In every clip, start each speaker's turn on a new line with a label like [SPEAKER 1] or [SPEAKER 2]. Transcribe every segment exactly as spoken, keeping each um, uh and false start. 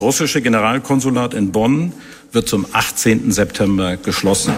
[SPEAKER 1] Das russische Generalkonsulat in Bonn wird zum achtzehnten September geschlossen.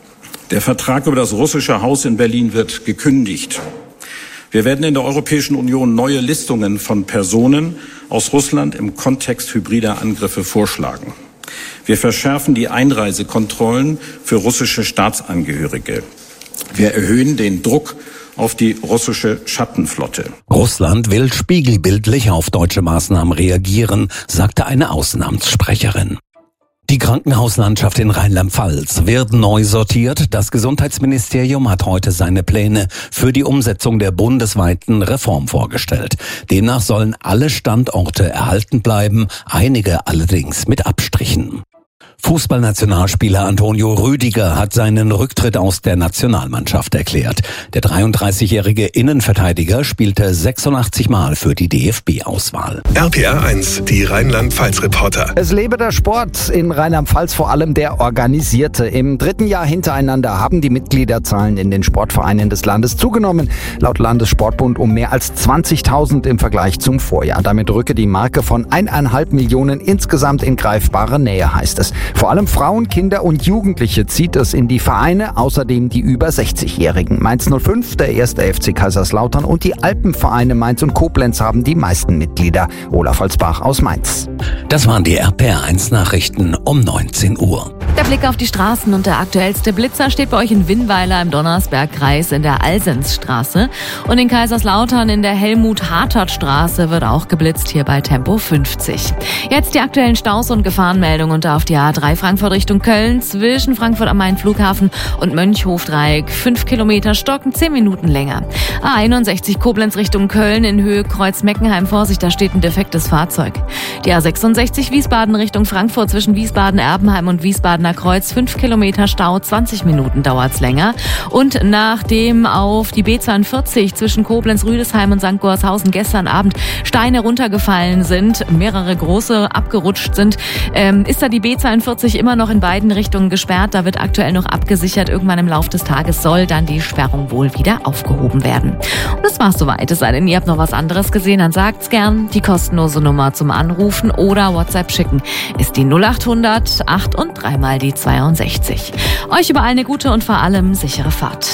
[SPEAKER 1] Der Vertrag über das russische Haus in Berlin wird gekündigt. Wir werden in der Europäischen Union neue Listungen von Personen aus Russland im Kontext hybrider Angriffe vorschlagen. Wir verschärfen die Einreisekontrollen für russische Staatsangehörige. Wir erhöhen den Druck auf die russische Schattenflotte.
[SPEAKER 2] Russland will spiegelbildlich auf deutsche Maßnahmen reagieren, sagte eine Außenamtssprecherin. Die Krankenhauslandschaft in Rheinland-Pfalz wird neu sortiert. Das Gesundheitsministerium hat heute seine Pläne für die Umsetzung der bundesweiten Reform vorgestellt. Demnach sollen alle Standorte erhalten bleiben, einige allerdings mit Abstrichen. Fußballnationalspieler Antonio Rüdiger hat seinen Rücktritt aus der Nationalmannschaft erklärt. Der dreiunddreißigjährige Innenverteidiger spielte sechsundachtzig Mal für die D F B-Auswahl.
[SPEAKER 3] R P R eins, die Rheinland-Pfalz-Reporter.
[SPEAKER 4] Es lebe der Sport, in Rheinland-Pfalz vor allem der organisierte. Im dritten Jahr hintereinander haben die Mitgliederzahlen in den Sportvereinen des Landes zugenommen. Laut Landessportbund um mehr als zwanzigtausend im Vergleich zum Vorjahr. Damit rücke die Marke von eineinhalb Millionen insgesamt in greifbare Nähe, heißt es. Vor allem Frauen, Kinder und Jugendliche zieht es in die Vereine, außerdem die über sechzigjährigen. Mainz null fünf, der erste F C Kaiserslautern und die Alpenvereine Mainz und Koblenz haben die meisten Mitglieder. Olaf Holzbach aus Mainz.
[SPEAKER 2] Das waren die R P R eins Nachrichten um neunzehn Uhr.
[SPEAKER 5] Der Blick auf die Straßen und der aktuellste Blitzer steht bei euch in Winnweiler im Donnersbergkreis in der Alsensstraße. Und in Kaiserslautern in der Helmut-Hartert-Straße wird auch geblitzt, hier bei Tempo fünfzig. Jetzt die aktuellen Staus und Gefahrenmeldungen unter auf die A drei Frankfurt Richtung Köln, zwischen Frankfurt am Main Flughafen und Mönchhofdreieck. Fünf Kilometer stocken, zehn Minuten länger. A einundsechzig Koblenz Richtung Köln in Höhe Kreuz Meckenheim. Vorsicht, da steht ein defektes Fahrzeug. Die A sechsundsechzig Wiesbaden Richtung Frankfurt zwischen Wiesbaden-Erbenheim und Wiesbadener Kreuz. Fünf Kilometer Stau, zwanzig Minuten dauert's länger. Und nachdem auf die B zweiundvierzig zwischen Koblenz, Rüdesheim und Sankt Gorshausen gestern Abend Steine runtergefallen sind, mehrere große abgerutscht sind, ähm, ist da die B zweiundvierzig immer noch in beiden Richtungen gesperrt. Da wird aktuell noch abgesichert. Irgendwann im Laufe des Tages soll dann die Sperrung wohl wieder aufgehoben werden. Und das war's soweit. Es sei denn, ihr habt noch was anderes gesehen, dann sagt's gern. Die kostenlose Nummer zum Anrufen oder WhatsApp schicken ist die null achthundert acht und dreimal die zweiundsechzig. Euch überall eine gute und vor allem sichere Fahrt.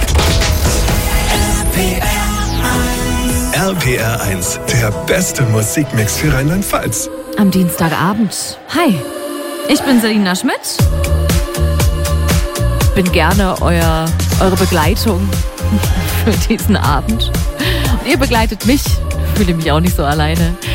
[SPEAKER 3] R P R eins, der beste Musikmix für Rheinland-Pfalz.
[SPEAKER 5] Am Dienstagabend. Hi, ich bin Selina Schmidt. Bin gerne euer, eure Begleitung für diesen Abend. Und ihr begleitet mich. Fühle mich auch nicht so alleine.